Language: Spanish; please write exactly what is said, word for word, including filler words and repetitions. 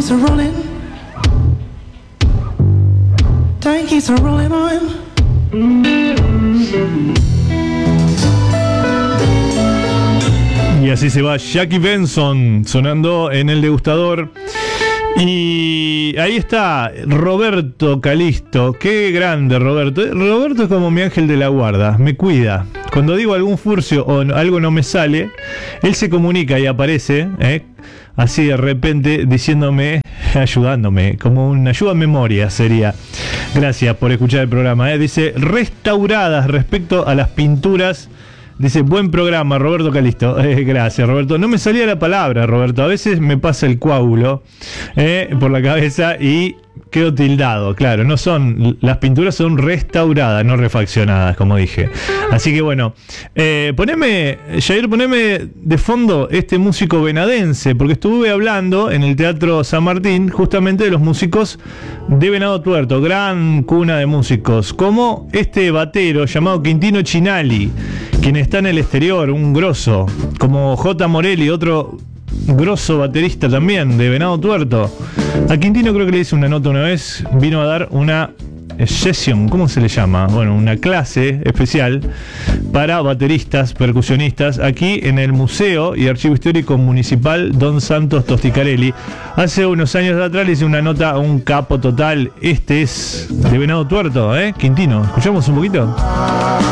keeps a rolling. Time keeps a rolling on. Y así se va Jackie Benson sonando en el degustador. Y ahí está Roberto Calisto. Qué grande Roberto. Roberto es como mi ángel de la guarda, me cuida. Cuando digo algún furcio o algo no me sale, él se comunica y aparece, ¿eh? así de repente diciéndome, ayudándome, como una ayuda a memoria sería. Gracias por escuchar el programa, ¿eh? Dice, restauradas respecto a las pinturas. Dice, buen programa, Roberto Calisto. Eh, gracias, Roberto. No me salía la palabra, Roberto. A veces me pasa el coágulo eh, por la cabeza y quedo tildado. Claro, no son, las pinturas son restauradas, no refaccionadas, como dije. Así que bueno, eh, poneme, Jair, poneme de fondo este músico venadense, porque estuve hablando en el Teatro San Martín justamente de los músicos de Venado Tuerto, gran cuna de músicos, como este batero llamado Quintino Chinali, quien está en el exterior, un grosso, como J. Morelli, otro grosso baterista también de Venado Tuerto. A Quintino creo que le hice una nota una vez, vino a dar una session, ¿cómo se le llama? Bueno, una clase especial para bateristas, percusionistas, aquí en el Museo y Archivo Histórico Municipal Don Santos Tosticarelli. Hace unos años atrás le hice una nota a un capo total. Este es de Venado Tuerto, ¿eh? Quintino, ¿escuchamos un poquito?